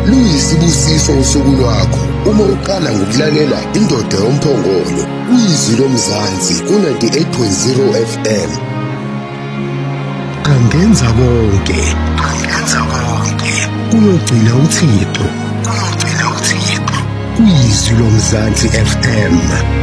luyisibusiso usuku lwakho uma uqala ngokulalela Indoda Yomphongolo kuyizwi lomzansi ku-98.0 FM. Angenza konke kuyogcina uThixo kuyizwi lomzansi FM.